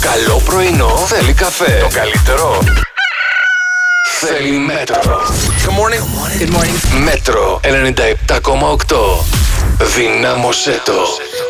καλό πρωινό θέλει καφέ. Το καλύτερο θέλει Μέτρο. Good morning. Good morning. Μέτρο 97,8. Δυνάμωσέ το.